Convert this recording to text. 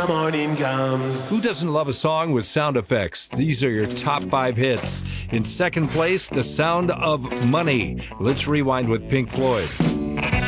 morning comes. Who doesn't love a song with sound effects? These are your top 5 hits. In second place, The Sound of Money. Let's rewind with Pink Floyd.